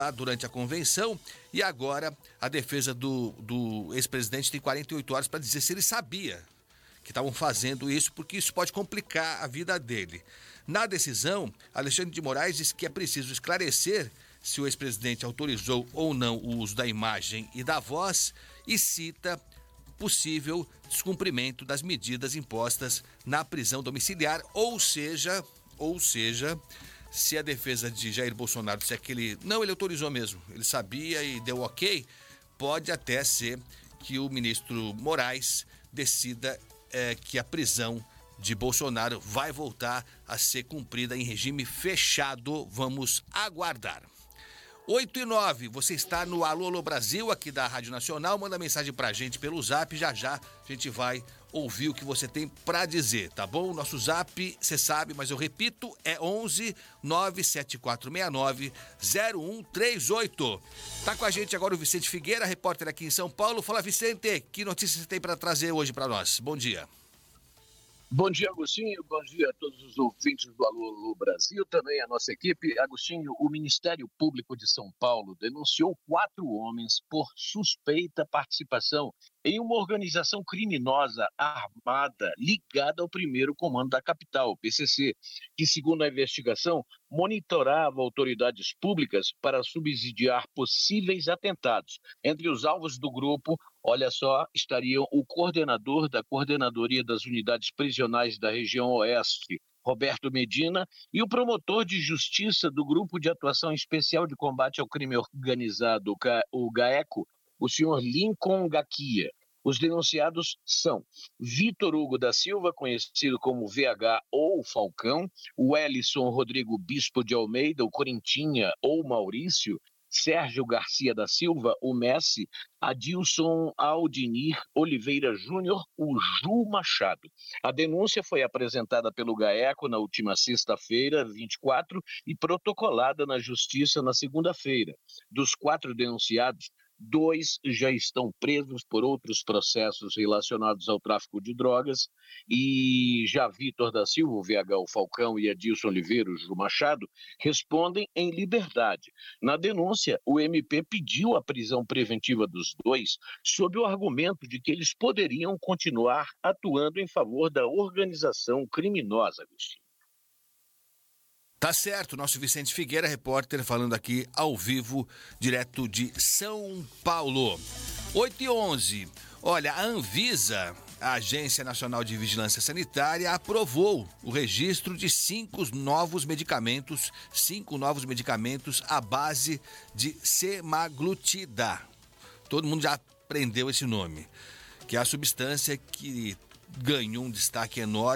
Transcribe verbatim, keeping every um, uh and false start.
durante a convenção, e agora a defesa do, do ex-presidente tem quarenta e oito horas para dizer se ele sabia que estavam fazendo isso, porque isso pode complicar a vida dele. Na decisão, Alexandre de Moraes diz que é preciso esclarecer se o ex-presidente autorizou ou não o uso da imagem e da voz e cita possível descumprimento das medidas impostas na prisão domiciliar, ou seja, ou seja, se a defesa de Jair Bolsonaro disser que ele, não, ele autorizou mesmo, ele sabia e deu ok, pode até ser que o ministro Moraes decida é, que a prisão de Bolsonaro vai voltar a ser cumprida em regime fechado. Vamos aguardar. oito e nove, você está no Alô Alô Brasil, aqui da Rádio Nacional. Manda mensagem pra gente pelo zap, já já a gente vai ouvir o que você tem pra dizer, tá bom? Nosso zap, você sabe, mas eu repito, é onze nove sete quatro seis nove zero um três oito. Tá com a gente agora o Vicente Figueira, repórter aqui em São Paulo. Fala, Vicente, que notícias você tem pra trazer hoje pra nós? Bom dia. Bom dia, Agostinho. Bom dia a todos os ouvintes do Alô Alô Brasil, também a nossa equipe. Agostinho, o Ministério Público de São Paulo denunciou quatro homens por suspeita participação em uma organização criminosa armada ligada ao primeiro comando da capital, o P C C, que, segundo a investigação, monitorava autoridades públicas para subsidiar possíveis atentados. Entre os alvos do grupo, olha só, estariam o coordenador da Coordenadoria das Unidades Prisionais da região Oeste, Roberto Medina, e o promotor de justiça do Grupo de Atuação Especial de Combate ao Crime Organizado, o GAECO, o senhor Lincoln Gaquia. Os denunciados são Vitor Hugo da Silva, conhecido como V H ou Falcão, o Ellison Rodrigo Bispo de Almeida, o Corintinha ou Maurício, Sérgio Garcia da Silva, o Messi, Adilson Aldinir Oliveira Júnior, o Ju Machado. A denúncia foi apresentada pelo GAECO na última sexta-feira, vinte e quatro, e protocolada na Justiça na segunda-feira. Dos quatro denunciados, dois já estão presos por outros processos relacionados ao tráfico de drogas, e já Vitor da Silva, o V H o Falcão, e Adilson Oliveira, o Ju Machado, respondem em liberdade. Na denúncia, o M P pediu a prisão preventiva dos dois sob o argumento de que eles poderiam continuar atuando em favor da organização criminosa, Agostinho. Tá certo, nosso Vicente Figueira, repórter, falando aqui ao vivo, direto de São Paulo. oito e onze, olha, a Anvisa, a Agência Nacional de Vigilância Sanitária, aprovou o registro de cinco novos medicamentos, cinco novos medicamentos à base de semaglutida. Todo mundo já aprendeu esse nome, que é a substância que ganhou um destaque enorme